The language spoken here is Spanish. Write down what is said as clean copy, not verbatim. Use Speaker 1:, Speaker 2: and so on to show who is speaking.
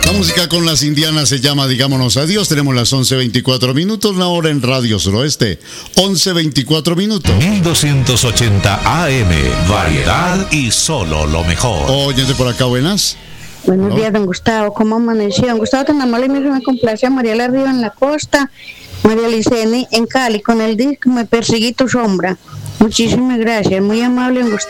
Speaker 1: La música con las indianas se llama Digámonos Adiós. Tenemos las 11:24 minutos, la hora en Radio Suroeste. 11:24 minutos.
Speaker 2: 1280 AM, variedad y solo lo mejor.
Speaker 1: Oyente por acá, buenas.
Speaker 3: Buenos días, don Gustavo. ¿Cómo amaneció? Don Gustavo, tan amable, me complace a Mariela Río en la costa, María Liceni en Cali, con el disco Me perseguí tu sombra. Muchísimas gracias, muy amable, don Gustavo.